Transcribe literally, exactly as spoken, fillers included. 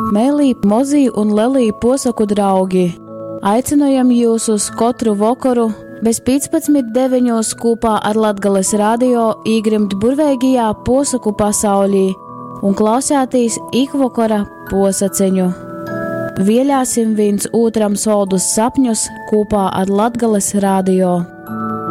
Mēlī, mozī un lelī posaku draugi, aicinojam jūs uz katru vakaru bez piecpadsmit deviņos kopā ar Latgales radio īgrimt burveigajā posaku pasaulī un klausētīs ikvakara posaceņu. Vielāsim viens otram soldus sapņus kopā ar Latgales radio.